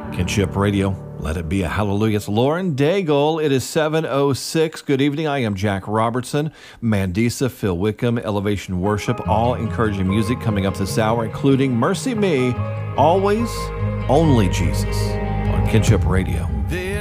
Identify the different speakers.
Speaker 1: Kinship Radio, let it be a hallelujah. It's Lauren Daigle. It is 7:06. Good evening. I am Jack Robertson, Mandisa, Phil Wickham, Elevation Worship, all encouraging music coming up this hour, including Mercy Me, Always, Only Jesus on Kinship Radio.